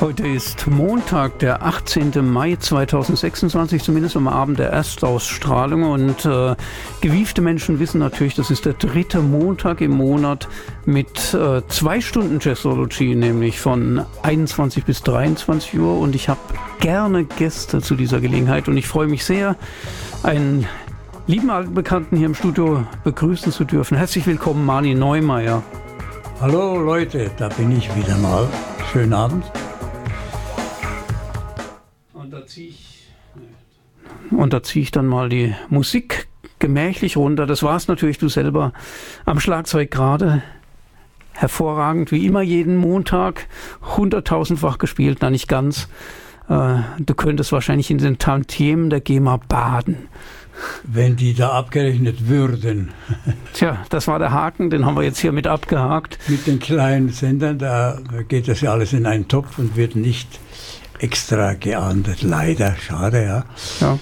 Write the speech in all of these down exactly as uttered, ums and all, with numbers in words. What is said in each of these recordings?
Heute ist Montag, der achtzehnten Mai zweitausendsechsundzwanzig, zumindest am Abend der Erstausstrahlung. Und äh, gewiefte Menschen wissen natürlich, das ist der dritte Montag im Monat mit äh, zwei Stunden Jazzology, nämlich von einundzwanzig bis dreiundzwanzig Uhr. Und ich habe gerne Gäste zu dieser Gelegenheit und ich freue mich sehr, einen lieben alten Bekannten hier im Studio begrüßen zu dürfen. Herzlich willkommen, Mani Neumeier. Hallo Leute, da bin ich wieder mal. Schönen Abend. Und da ziehe ich, und da ziehe ich dann mal die Musik gemächlich runter. Das war es natürlich, du selber am Schlagzeug gerade. Hervorragend, wie immer jeden Montag, hunderttausendfach gespielt, na nicht ganz. Äh, du könntest wahrscheinlich in den Tantiemen der GEMA baden. Wenn die da abgerechnet würden. Tja, das war der Haken, den haben wir jetzt hier mit abgehakt. Mit den kleinen Sendern, da geht das ja alles in einen Topf und wird nicht extra geahndet. Leider, schade, ja. Ja,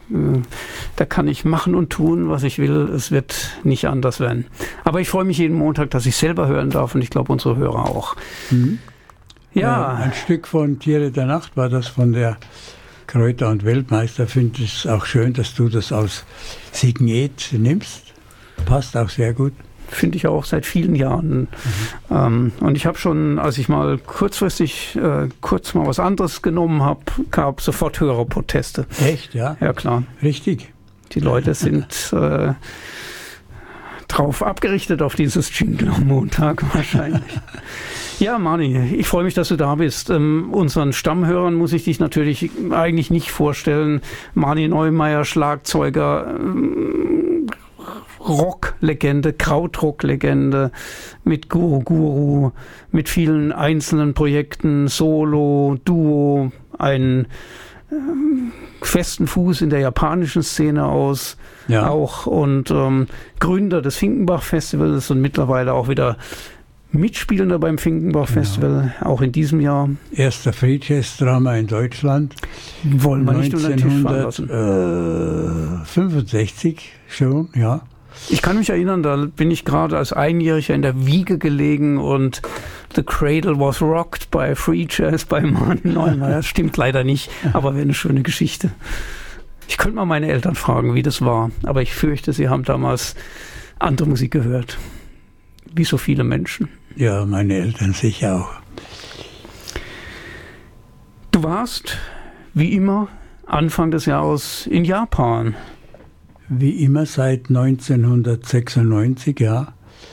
da kann ich machen und tun, was ich will. Es wird nicht anders werden. Aber ich freue mich jeden Montag, dass ich selber hören darf und ich glaube, unsere Hörer auch. Mhm. Ja. ja. Ein Stück von Tiere der Nacht war das von der Kräuter- und Weltmeister. Finde ich es auch schön, dass du das als Signet nimmst. Passt auch sehr gut. Finde ich auch seit vielen Jahren. Mhm. Ähm, und ich habe schon, als ich mal kurzfristig äh, kurz mal was anderes genommen habe, gab sofort höhere Proteste. Echt, ja? Ja, klar. Richtig. Die Leute sind äh, drauf abgerichtet auf dieses Jingle am Montag wahrscheinlich. Ja, Mani, ich freue mich, dass du da bist. Ähm, unseren Stammhörern muss ich dich natürlich eigentlich nicht vorstellen. Mani Neumeier, Schlagzeuger, ähm, Rocklegende, Krautrock-Legende mit Guru Guru, mit vielen einzelnen Projekten, Solo, Duo, einen ähm, festen Fuß in der japanischen Szene aus, ja. auch und ähm, Gründer des Finkenbach-Festivals und mittlerweile auch wieder Mitspielender beim Finkenbach-Festival, ja. auch in diesem Jahr. Erster Free Jazz-Drama in Deutschland. Wollen wir nicht unter den Tisch fallen lassen. neunzehnhundertfünfundsechzig schon, ja. Ich kann mich erinnern, da bin ich gerade als Einjähriger in der Wiege gelegen und The Cradle was rocked by Free Jazz bei Mani Neumeier. Das stimmt leider nicht, aber wäre eine schöne Geschichte. Ich könnte mal meine Eltern fragen, wie das war, aber ich fürchte, sie haben damals andere Musik gehört. Wie so viele Menschen. Ja, meine Eltern sicher auch. Du warst, wie immer, Anfang des Jahres in Japan. Wie immer seit neunzehnhundertsechsundneunzig, ja.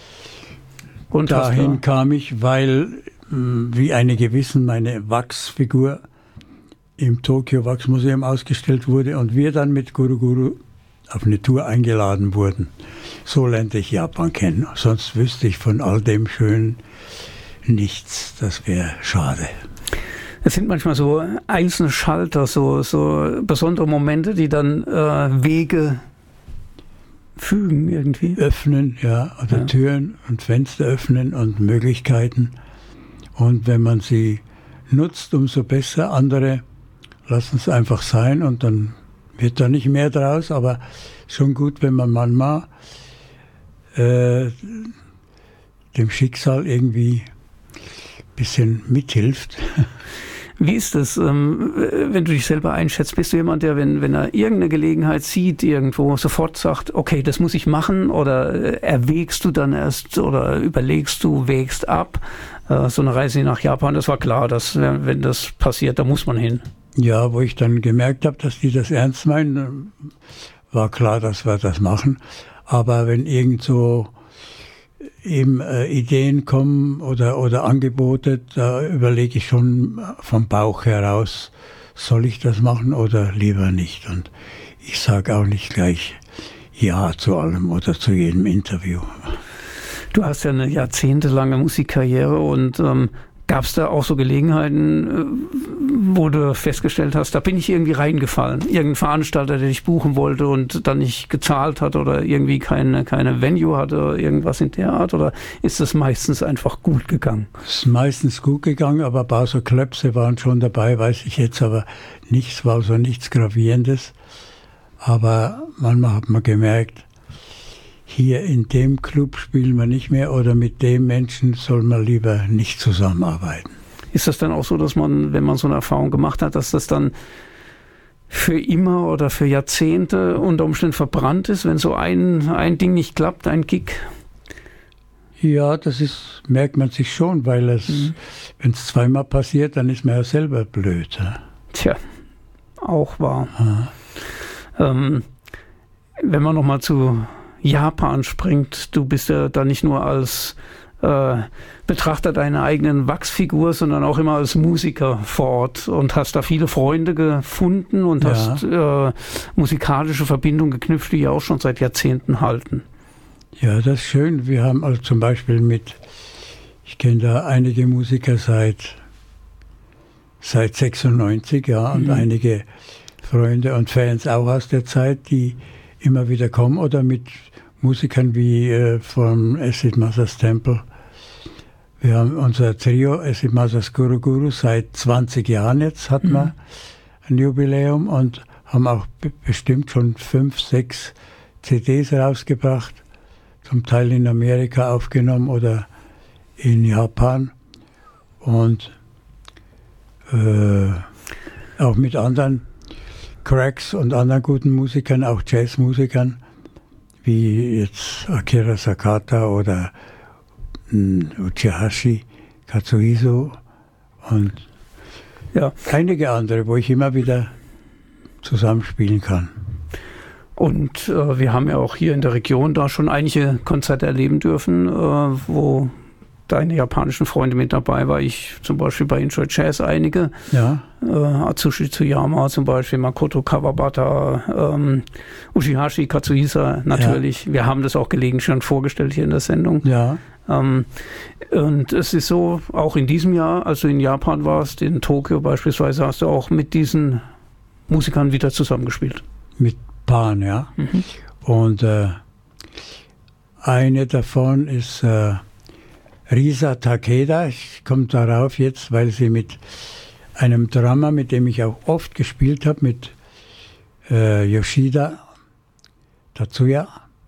Und dahin kam ich, weil, wie einige wissen, meine Wachsfigur im Tokyo Wachsmuseum ausgestellt wurde und wir dann mit Guru Guru auf eine Tour eingeladen wurden. So lernte ich Japan kennen. Sonst wüsste ich von all dem Schönen nichts. Das wäre schade. Es sind manchmal so einzelne Schalter, so, so besondere Momente, die dann äh, Wege fügen irgendwie. Öffnen, ja, oder ja. Türen und Fenster öffnen und Möglichkeiten. Und wenn man sie nutzt, umso besser. Andere lassen es einfach sein und dann wird da nicht mehr draus, aber schon gut, wenn man manchmal äh, dem Schicksal irgendwie ein bisschen mithilft. Wie ist das, ähm, wenn du dich selber einschätzt? Bist du jemand, der, wenn, wenn er irgendeine Gelegenheit sieht, irgendwo sofort sagt, okay, das muss ich machen, oder erwägst du dann erst oder überlegst du, wägst ab? Äh, so eine Reise nach Japan, das war klar, dass wenn das passiert, da muss man hin. Ja, wo ich dann gemerkt habe, dass die das ernst meinen, war klar, dass wir das machen. Aber wenn irgend so eben äh, Ideen kommen oder, oder Angebote, da überlege ich schon vom Bauch heraus, soll ich das machen oder lieber nicht. Und ich sage auch nicht gleich Ja zu allem oder zu jedem Interview. Du hast ja eine jahrzehntelange Musikkarriere und ähm, gab es da auch so Gelegenheiten, wo du festgestellt hast, da bin ich irgendwie reingefallen? Irgendein Veranstalter, der dich buchen wollte und dann nicht gezahlt hat oder irgendwie keine, keine Venue hatte oder irgendwas in der Art? Oder ist das meistens einfach gut gegangen? Es ist meistens gut gegangen, aber ein paar so Klöpse waren schon dabei, weiß ich jetzt aber nichts, war so nichts Gravierendes. Aber manchmal hat man gemerkt, hier in dem Club spielen wir nicht mehr oder mit dem Menschen soll man lieber nicht zusammenarbeiten. Ist das dann auch so, dass man, wenn man so eine Erfahrung gemacht hat, dass das dann für immer oder für Jahrzehnte unter Umständen verbrannt ist, wenn so ein, ein Ding nicht klappt, ein Gig? Ja, das ist, merkt man sich schon, weil es, mhm. wenn es zweimal passiert, dann ist man ja selber blöd. Ja? Tja, auch wahr. Ähm, wenn man nochmal zu Japan springt, du bist ja da nicht nur als äh, Betrachter deiner eigenen Wachsfigur, sondern auch immer als Musiker vor Ort und hast da viele Freunde gefunden und ja. hast äh, musikalische Verbindungen geknüpft, die ja auch schon seit Jahrzehnten halten. Ja, das ist schön. Wir haben also zum Beispiel mit, ich kenne da einige Musiker seit, seit sechsundneunzig, ja, und mhm. einige Freunde und Fans auch aus der Zeit, die immer wieder kommen, oder mit Musikern wie äh, vom Acid Mother's Temple. Wir haben unser Trio Acid Mother's Guru Guru seit zwanzig Jahren jetzt, hatten mhm. wir ein Jubiläum und haben auch b- bestimmt schon fünf, sechs C Ds rausgebracht. Zum Teil in Amerika aufgenommen oder in Japan und äh, auch mit anderen Cracks und anderen guten Musikern, auch Jazzmusikern, wie jetzt Akira Sakata oder mh, Uchihashi Katsuhisa und ja. einige andere, wo ich immer wieder zusammenspielen kann. Und äh, wir haben ja auch hier in der Region da schon einige Konzerte erleben dürfen, äh, wo deine japanischen Freunde mit dabei waren. Ich zum Beispiel bei Enjoy Jazz einige. Ja. Äh, Atsushi Tsuyama zum Beispiel, Makoto Kawabata, ähm, Uchihashi Katsuhisa natürlich. Ja. Wir haben das auch gelegentlich schon vorgestellt hier in der Sendung. Ja. Ähm, und es ist so, auch in diesem Jahr, als du in Japan warst, in Tokio beispielsweise, hast du auch mit diesen Musikern wieder zusammengespielt. Mit Pan, ja. Mhm. Und äh, eine davon ist äh, Risa Takeda. Ich komme darauf jetzt, weil sie mit einem Drummer, mit dem ich auch oft gespielt habe, mit äh, Yoshida Tatsuya,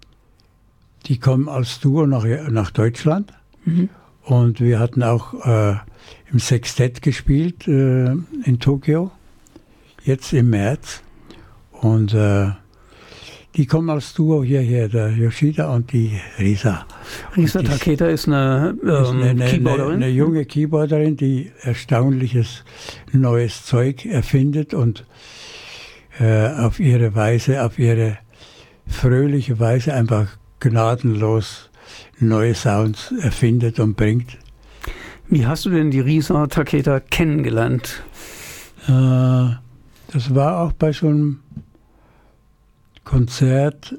die kommen als Duo nach, nach Deutschland. Mhm. Und wir hatten auch äh, im Sextett gespielt äh, in Tokio, jetzt im März. Und äh, die kommen als Duo hierher, der Yoshida und die Risa. Risa und Takeda ist eine, ähm, ist eine, eine, Keyboarderin? Eine, eine junge Keyboarderin, die erstaunliches neues Zeug erfindet und äh, auf ihre Weise, auf ihre fröhliche Weise einfach gnadenlos neue Sounds erfindet und bringt. Wie hast du denn die Risa Takeda kennengelernt? Äh, das war auch bei so einem Konzert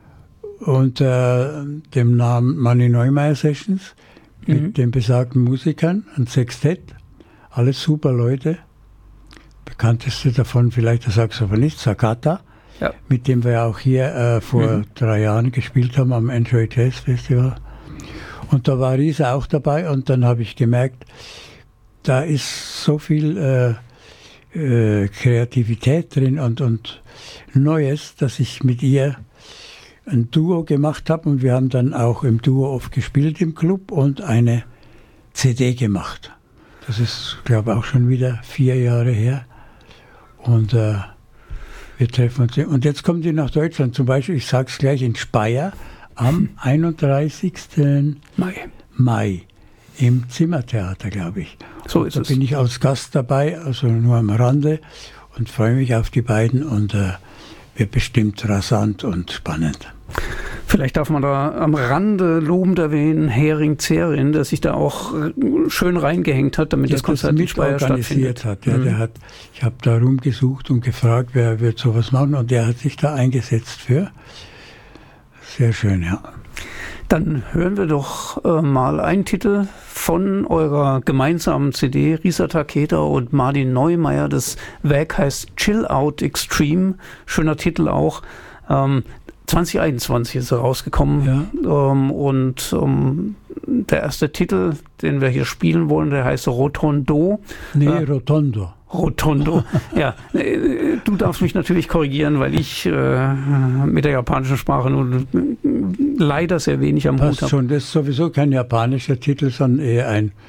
unter dem Namen Manni Neumeier Sessions mit mhm. den besagten Musikern, ein Sextett, alles super Leute. Bekannteste davon vielleicht der Saxophonist Sakata, ja. mit dem wir auch hier äh, vor mhm. drei Jahren gespielt haben am Enjoy Jazz Festival. Und da war Risa auch dabei und dann habe ich gemerkt, da ist so viel äh, äh, Kreativität drin und, und Neues, dass ich mit ihr ein Duo gemacht habe und wir haben dann auch im Duo oft gespielt im Club und eine C D gemacht. Das ist, glaube ich, auch schon wieder vier Jahre her und äh, wir treffen uns. Und jetzt kommt sie nach Deutschland, zum Beispiel, ich sage es gleich, in Speyer am einunddreißigsten Mai. Mai im Zimmertheater, glaube ich. So ist da es. bin ich als Gast dabei, also nur am Rande und freue mich auf die beiden und äh, wird bestimmt rasant und spannend. Vielleicht darf man da am Rande lobend erwähnen, Hering Zerin, der sich da auch schön reingehängt hat, damit ja, das Konzert in Speyer stattfindet. Hat. Ja, mhm. der hat, ich habe da rumgesucht und gefragt, wer wird sowas machen und der hat sich da eingesetzt für. Sehr schön, ja. Dann hören wir doch äh, mal einen Titel von eurer gemeinsamen C D, Risa Takeda und Martin Neumeier. Das Werk heißt Chill Out Extreme. Schöner Titel auch. Ähm, zwanzig einundzwanzig ist er rausgekommen. Ja. Ähm, und ähm, der erste Titel, den wir hier spielen wollen, der heißt Rotondo. Nee, äh, Rotondo. Rotondo. Ja, du darfst mich natürlich korrigieren, weil ich äh, mit der japanischen Sprache nun leider sehr wenig am Hut habe. Schon, das ist sowieso kein japanischer Titel, sondern eher ein,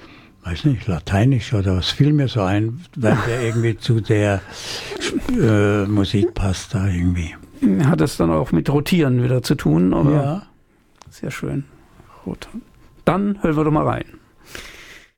weiß nicht, Lateinisch oder was fiel mir so ein, weil der irgendwie zu der äh, Musik passt da irgendwie. Hat es dann auch mit Rotieren wieder zu tun? Oder? Ja. Sehr schön. Gut. Dann hören wir doch mal rein.